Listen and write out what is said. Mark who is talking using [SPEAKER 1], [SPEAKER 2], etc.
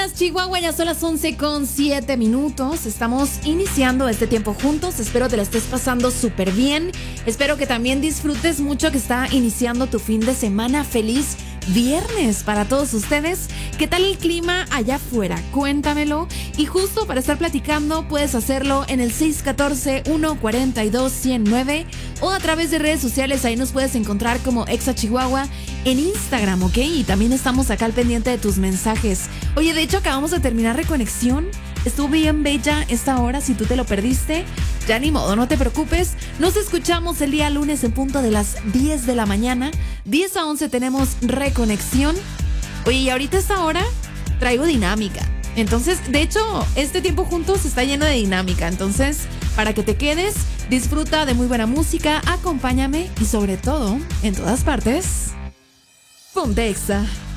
[SPEAKER 1] Chihuahua, ya son las 11:07. Estamos iniciando este tiempo juntos. Espero te la estés pasando súper bien. Espero que también disfrutes mucho que está iniciando tu fin de semana. Feliz viernes para todos ustedes. ¿Qué tal el clima allá afuera? Cuéntamelo. Y justo para estar platicando, puedes hacerlo en el 614-142-109 o a través de redes sociales. Ahí nos puedes encontrar como Exa Chihuahua en Instagram, ¿ok? Y también estamos acá al pendiente de tus mensajes. Oye, de hecho, acabamos de terminar Reconexión. Estuvo bien bella esta hora. Si tú te lo perdiste, ya ni modo, no te preocupes. Nos escuchamos el día lunes en punto de las 10 de la mañana. 10 a 11 tenemos Reconexión. Oye, y ahorita a esta hora traigo dinámica. Entonces, de hecho, este tiempo juntos está lleno de dinámica. Entonces, para que te quedes, disfruta de muy buena música, acompáñame y sobre todo, en todas partes, ponte Exa.